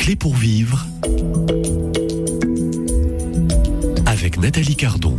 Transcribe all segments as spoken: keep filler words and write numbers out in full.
clés pour vivre avec Nathalie Cardon.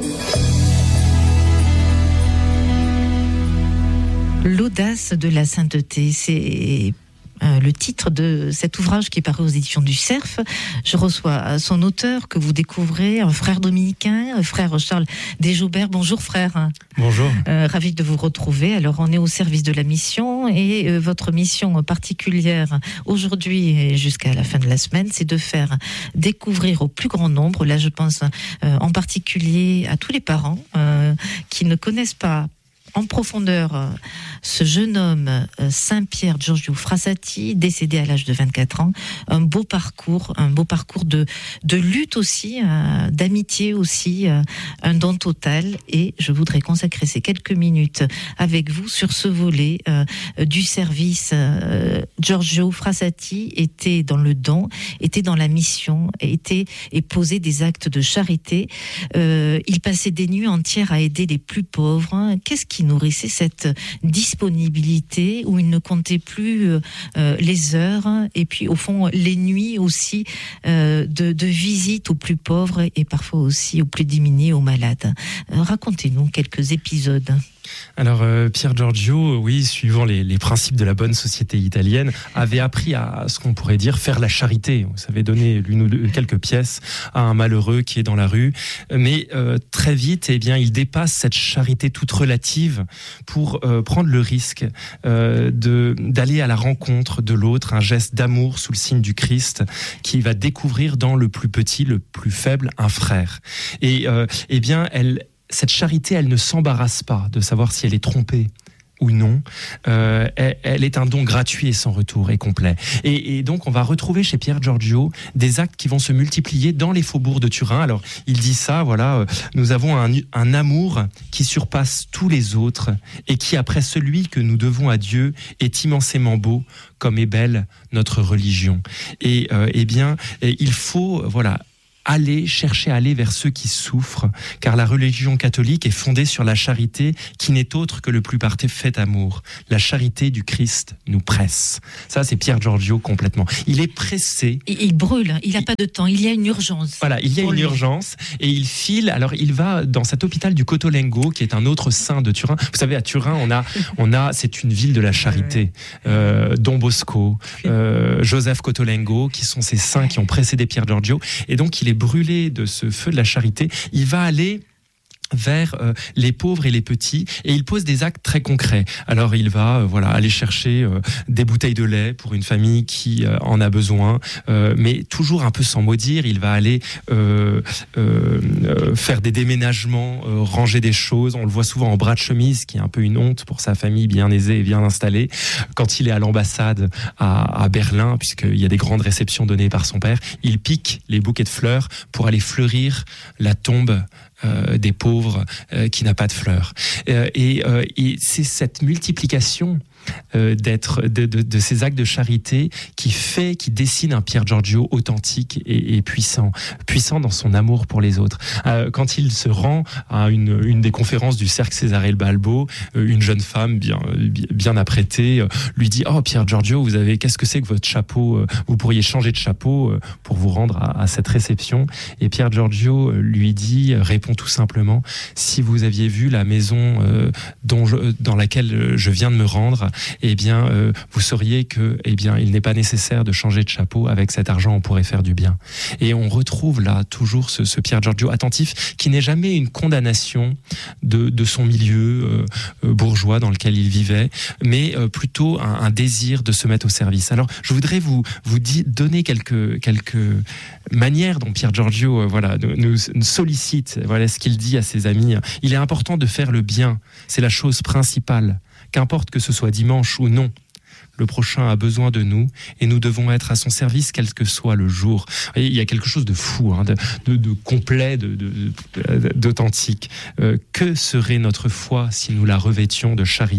L'audace de la sainteté, c'est euh, le titre de cet ouvrage qui est paru aux éditions du Cerf. Je reçois son auteur que vous découvrez, un frère dominicain, un frère Charles Desjaubert. Bonjour frère. Bonjour. Euh, ravi de vous retrouver. Alors on est au service de la mission et euh, votre mission particulière aujourd'hui et jusqu'à la fin de la semaine, c'est de faire découvrir au plus grand nombre, là je pense euh, en particulier à tous les parents euh, qui ne connaissent pas en profondeur ce jeune homme Saint-Pierre Giorgio Frassati, décédé à l'âge de vingt-quatre ans, un beau parcours, un beau parcours de, de lutte aussi, euh, d'amitié aussi, euh, un don total, et je voudrais consacrer ces quelques minutes avec vous sur ce volet euh, du service. euh, Giorgio Frassati était dans le don, était dans la mission, était et posait des actes de charité. Euh, il passait des nuits entières à aider les plus pauvres. Qu'est-ce qui nourrissait cette disponibilité où il ne comptait plus euh, les heures et puis au fond les nuits aussi euh, de, de visite aux plus pauvres et parfois aussi aux plus démunis, aux malades. Euh, racontez-nous quelques épisodes. Alors euh, Pier Giorgio, oui, suivant les, les principes de la bonne société italienne, avait appris à ce qu'on pourrait dire faire la charité. Vous savez, donner l'une ou deux, quelques pièces à un malheureux qui est dans la rue. Mais euh, très vite, eh bien, il dépasse cette charité toute relative pour euh, prendre le risque euh, de d'aller à la rencontre de l'autre, un geste d'amour sous le signe du Christ, qui va découvrir dans le plus petit, le plus faible, un frère. Et euh, eh bien, elle cette charité, elle ne s'embarrasse pas de savoir si elle est trompée ou non. Euh, elle, elle est un don gratuit et sans retour et complet. Et, et donc, on va retrouver chez Pier Giorgio des actes qui vont se multiplier dans les faubourgs de Turin. Alors, il dit ça, voilà, euh, nous avons un, un amour qui surpasse tous les autres et qui, après celui que nous devons à Dieu, est immensément beau, comme est belle notre religion. Et euh, eh bien, il faut, voilà, aller, chercher à aller vers ceux qui souffrent, car la religion catholique est fondée sur la charité qui n'est autre que le plus parfait amour. La charité du Christ nous presse. Ça, c'est Pier Giorgio complètement. Il est pressé. Il, il brûle, il n'a pas de temps, il y a une urgence. Voilà, il y a une lui. urgence et il file. Alors, il va dans cet hôpital du Cotolengo, qui est un autre saint de Turin. Vous savez, à Turin, on a, on a, c'est une ville de la charité. Euh, Don Bosco, euh, Joseph Cotolengo, qui sont ces saints qui ont précédé Pier Giorgio. Et donc, il est brûlé de ce feu de la charité. Il va aller vers euh, les pauvres et les petits, et il pose des actes très concrets. Alors il va euh, voilà aller chercher euh, des bouteilles de lait pour une famille qui euh, en a besoin, euh, mais toujours un peu sans maudire. Il va aller euh, euh, euh, faire des déménagements, euh, ranger des choses. On le voit souvent en bras de chemise, qui est un peu une honte pour sa famille bien aisée et bien installée. Quand il est à l'ambassade à, à Berlin, puisqu'il y a des grandes réceptions données par son père, il pique les bouquets de fleurs pour aller fleurir la tombe Euh, des pauvres euh, qui n'a pas de fleurs. Euh, et, euh, et c'est cette multiplication euh, d'être de, de, de ces actes de charité qui fait, qui dessine un Pier Giorgio authentique et, et puissant, puissant dans son amour pour les autres. Euh, quand il se rend à une, une des conférences du Cercle Cesare Balbo, euh, une jeune femme bien, bien apprêtée euh, lui dit: "Oh Pier Giorgio, vous avez, qu'est-ce que c'est que votre chapeau euh, Vous pourriez changer de chapeau euh, pour vous rendre à, à cette réception." Et Pier Giorgio lui dit, répond tout simplement: "Si vous aviez vu la maison euh, dont je, dans laquelle je viens de me rendre, eh bien, euh, vous sauriez que, eh bien, il n'est pas nécessaire de changer de chapeau. Avec cet argent, on pourrait faire du bien." Et on retrouve là toujours ce, ce Pier Giorgio attentif, qui n'est jamais une condamnation de, de son milieu euh, bourgeois dans lequel il vivait, mais euh, plutôt un, un désir de se mettre au service. Alors, je voudrais vous vous di- donner quelques quelques manières dont Pier Giorgio, euh, voilà, nous, nous sollicite. Voilà ce qu'il dit à ses amis: "Il est important de faire le bien. C'est la chose principale. Qu'importe que ce soit dimanche ou non. Le prochain a besoin de nous et nous devons être à son service quel que soit le jour." Il y a quelque chose de fou, hein, de, de, de complet, de, de, de, d'authentique. Euh, que serait notre foi si nous la revêtions de charité ?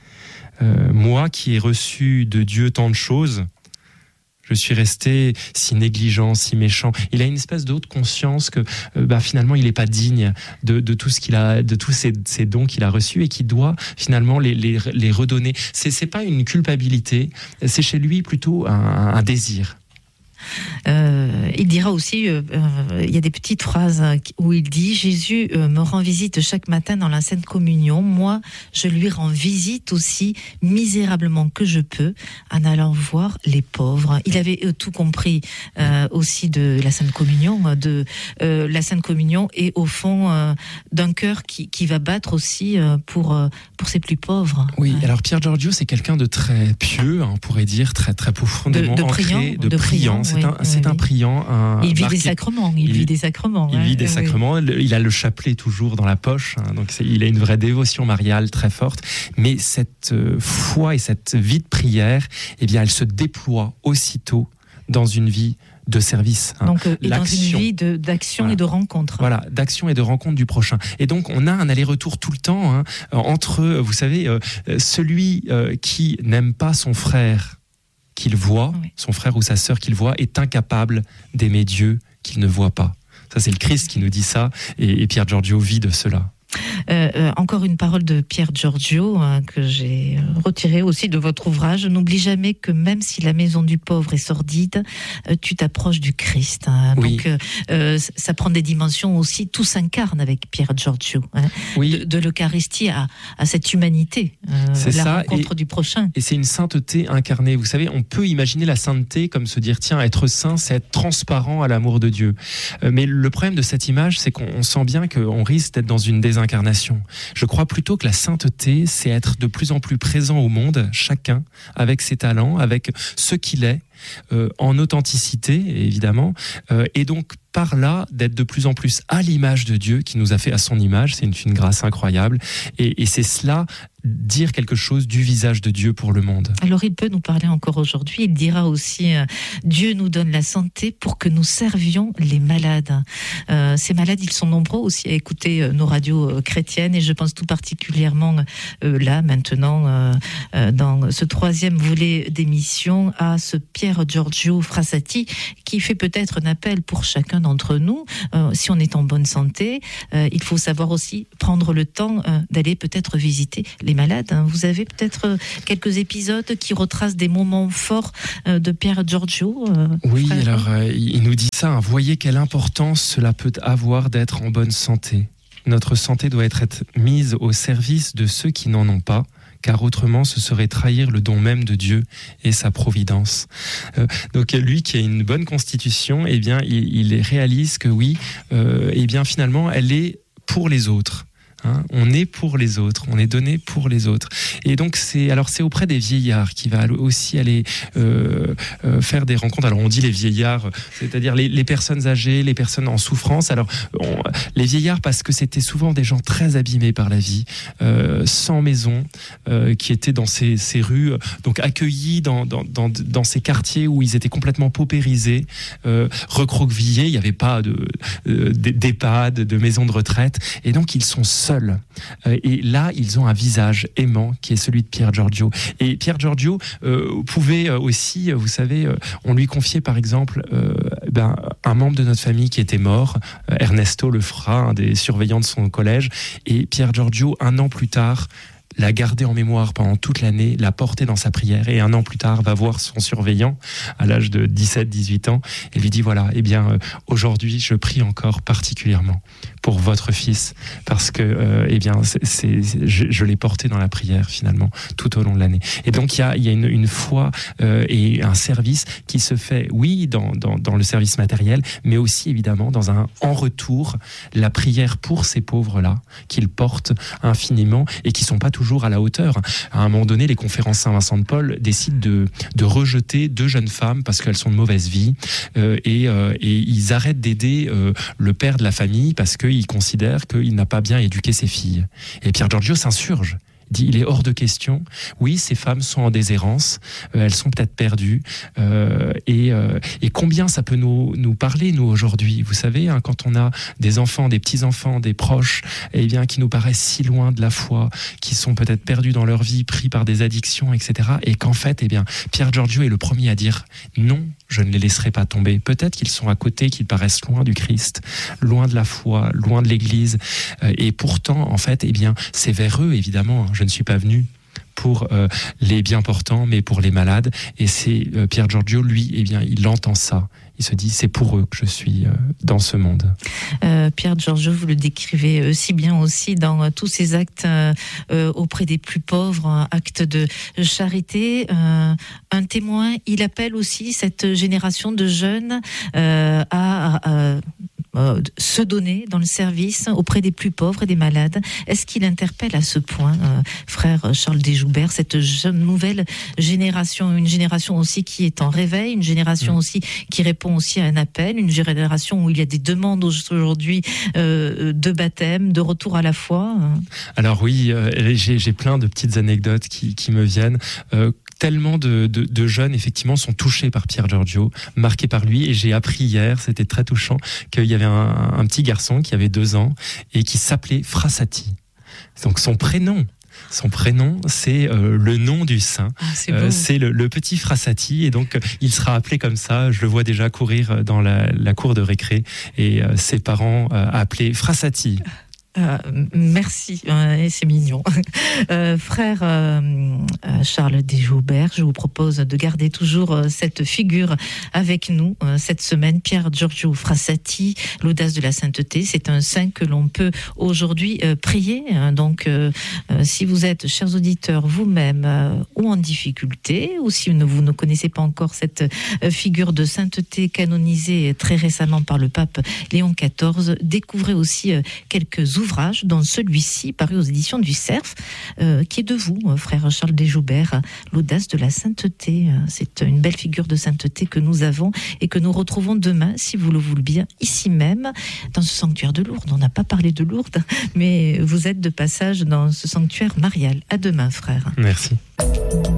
euh, Moi qui ai reçu de Dieu tant de choses, je suis resté si négligent, si méchant. Il a une espèce d'autre conscience que euh, bah, finalement il n'est pas digne de, de tout ce qu'il a, de tous ces, ces dons qu'il a reçus et qu'il doit finalement les, les, les redonner. C'est, c'est pas une culpabilité, c'est chez lui plutôt un, un désir. Euh, il dira aussi, euh, euh, il y a des petites phrases où il dit « Jésus euh, me rend visite chaque matin dans la Sainte Communion. Moi, je lui rends visite aussi, misérablement que je peux, en allant voir les pauvres. » Il avait euh, tout compris euh, aussi de la Sainte Communion, de euh, la Sainte Communion et au fond euh, d'un cœur qui, qui va battre aussi euh, pour, euh, pour ses plus pauvres. Oui, ouais. Alors Pier Giorgio, c'est quelqu'un de très pieux, hein, on pourrait dire, très, très profondément de, de ancré, priant, de, de priant. priant. C'est Oui, un, c'est oui. un priant. Un il vit marqué, des sacrements, il, il vit des sacrements. Il ouais, vit des oui. sacrements, il a le chapelet toujours dans la poche, hein, donc c'est, il a une vraie dévotion mariale très forte. Mais cette euh, foi et cette vie de prière, eh bien, elle se déploie aussitôt dans une vie de service. Hein. Donc, euh, et dans une vie de, d'action voilà. et de rencontre. Voilà, d'action et de rencontre du prochain. Et donc, on a un aller-retour tout le temps hein, entre, vous savez, euh, celui euh, qui n'aime pas son frère qu'il voit, oui. son frère ou sa sœur qu'il voit, est incapable d'aimer Dieu qu'il ne voit pas. Ça, c'est le Christ qui nous dit ça, et, et Pier Giorgio vit de cela. Euh, euh, encore une parole de Pier Giorgio hein, que j'ai retirée aussi de votre ouvrage. N'oublie jamais que même si la maison du pauvre est sordide, euh, tu t'approches du Christ. Hein. Oui. Donc, euh, euh, ça prend des dimensions aussi. Tout s'incarne avec Pier Giorgio. Hein. Oui. De, de l'Eucharistie à, à cette humanité, euh, c'est la ça. rencontre et, du prochain. Et c'est une sainteté incarnée. Vous savez, on peut imaginer la sainteté comme se dire tiens, être saint, c'est être transparent à l'amour de Dieu. Euh, mais le problème de cette image, c'est qu'on sent bien qu'on risque d'être dans une désincarnation. Je crois plutôt que la sainteté, c'est être de plus en plus présent au monde, chacun, avec ses talents, avec ce qu'il est, euh, en authenticité, évidemment, euh, et donc par là, d'être de plus en plus à l'image de Dieu, qui nous a fait à son image, c'est une, une grâce incroyable, et, et c'est cela, dire quelque chose du visage de Dieu pour le monde. Alors il peut nous parler encore aujourd'hui, il dira aussi euh, Dieu nous donne la santé pour que nous servions les malades. Euh, ces malades, ils sont nombreux aussi à écouter euh, nos radios euh, chrétiennes, et je pense tout particulièrement euh, là, maintenant, euh, euh, dans ce troisième volet d'émission, à ce Pier Giorgio Frassati, qui fait peut-être un appel pour chacun d'entre nous. Euh, si on est en bonne santé, euh, il faut savoir aussi prendre le temps euh, d'aller peut-être visiter les malades. Hein. Vous avez peut-être euh, quelques épisodes qui retracent des moments forts euh, de Pier Giorgio euh, Oui, frère. alors euh, il nous dit ça, hein, voyez quelle importance cela peut avoir d'être en bonne santé. Notre santé doit être, être mise au service de ceux qui n'en ont pas, car autrement ce serait trahir le don même de Dieu et sa providence. Euh, donc lui qui a une bonne constitution, eh bien il, il réalise que oui, euh, eh bien finalement elle est pour les autres. Hein, on est pour les autres, on est donné pour les autres. Et donc c'est alors c'est auprès des vieillards qui va aussi aller euh, euh, faire des rencontres. Alors on dit les vieillards, c'est-à-dire les, les personnes âgées, les personnes en souffrance. Alors on, les vieillards parce que c'était souvent des gens très abîmés par la vie, euh, sans maison, euh, qui étaient dans ces, ces rues, donc accueillis dans, dans, dans, dans ces quartiers où ils étaient complètement paupérisés, euh, recroquevillés. Il n'y avait pas de, euh, d'EHPAD, de maison de retraite, et donc ils sont seuls. Et là, ils ont un visage aimant qui est celui de Pier Giorgio. Et Pier Giorgio euh, pouvait aussi, vous savez, on lui confiait par exemple euh, ben, un membre de notre famille qui était mort, Ernesto Lefra, un des surveillants de son collège, et Pier Giorgio, un an plus tard, l'a gardé en mémoire pendant toute l'année, l'a porté dans sa prière, et un an plus tard va voir son surveillant à l'âge de dix-sept dix-huit ans et lui dit voilà, eh bien euh, aujourd'hui je prie encore particulièrement pour votre fils parce que euh, eh bien c'est, c'est, c'est, je, je l'ai porté dans la prière finalement tout au long de l'année. Et donc il y a, il y a une, une foi euh, et un service qui se fait, oui, dans, dans, dans le service matériel, mais aussi évidemment dans un en retour la prière pour ces pauvres-là qu'ils portent infiniment et qui sont pas toujours à la hauteur. À un moment donné, les conférences Saint-Vincent de Paul décident de, de rejeter deux jeunes femmes parce qu'elles sont de mauvaise vie euh, et, euh, et ils arrêtent d'aider euh, le père de la famille parce qu'ils considèrent qu'il n'a pas bien éduqué ses filles. Et Pier Giorgio s'insurge. Dit, il est hors de question. Oui, ces femmes sont en déshérence, euh, elles sont peut-être perdues. Euh, et, euh, et combien ça peut nous, nous parler, nous, aujourd'hui. Vous savez, hein, quand on a des enfants, des petits-enfants, des proches, eh bien, qui nous paraissent si loin de la foi, qui sont peut-être perdus dans leur vie, pris par des addictions, et cetera. Et qu'en fait, eh bien, Pier Giorgio est le premier à dire non, je ne les laisserai pas tomber. Peut-être qu'ils sont à côté, qu'ils paraissent loin du Christ, loin de la foi, loin de l'Église. Euh, et pourtant, en fait, eh bien, c'est vers eux, évidemment. Je ne suis pas venu pour euh, les bien portants, mais pour les malades. Et c'est euh, Pier Giorgio, lui, eh bien, il entend ça. Il se dit, c'est pour eux que je suis euh, dans ce monde. Euh, Pier Giorgio, vous le décrivez euh, si bien aussi dans euh, tous ces actes euh, euh, auprès des plus pauvres, un acte de charité. Euh, un témoin, il appelle aussi cette génération de jeunes euh, à... à, à Euh, se donner dans le service auprès des plus pauvres et des malades. Est-ce qu'il interpelle à ce point, euh, frère Charles Desjoubert, cette jeune nouvelle génération, une génération aussi qui est en réveil, une génération mmh. aussi qui répond aussi à un appel, une génération où il y a des demandes aujourd'hui euh, de baptême, de retour à la foi? Alors oui, euh, j'ai, j'ai plein de petites anecdotes qui, qui me viennent. Euh, Tellement de, de, de jeunes, effectivement, sont touchés par Pier Giorgio, marqués par lui. Et j'ai appris hier, c'était très touchant, qu'il y avait un, un petit garçon qui avait deux ans et qui s'appelait Frassati. Donc son prénom, son prénom, c'est euh, le nom du saint. Ah, c'est, euh, c'est le, le petit Frassati. Et donc, il sera appelé comme ça. Je le vois déjà courir dans la, la cour de récré. Et euh, ses parents euh, appelaient Frassati. Euh, merci, euh, c'est mignon. Euh, frère euh, Charles Desjoubert, je vous propose de garder toujours euh, cette figure avec nous euh, cette semaine. Pier Giorgio Frassati, l'audace de la sainteté, c'est un saint que l'on peut aujourd'hui euh, prier. Hein, donc, euh, euh, si vous êtes, chers auditeurs, vous-même euh, ou en difficulté, ou si vous ne, vous ne connaissez pas encore cette euh, figure de sainteté canonisée très récemment par le pape Léon quatorze, découvrez aussi euh, quelques ouvrages ouvrage, dont celui-ci, paru aux éditions du Cerf, euh, qui est de vous, frère Charles Desjoubert, l'audace de la sainteté. C'est une belle figure de sainteté que nous avons et que nous retrouvons demain, si vous le voulez bien, ici même, dans ce sanctuaire de Lourdes. On n'a pas parlé de Lourdes, mais vous êtes de passage dans ce sanctuaire marial. À demain, frère. Merci.